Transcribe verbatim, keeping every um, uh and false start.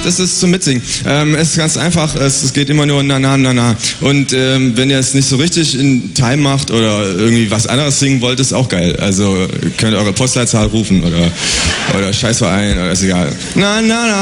das ist zum Mitsingen. Ähm, es ist ganz einfach, es, es geht immer nur na na na na. Und ähm, wenn ihr es nicht so richtig in Time macht oder irgendwie was anderes singen wollt, ist auch geil. Also könnt ihr eure Postleitzahl rufen oder, oder Scheißverein oder ist egal. Na na na.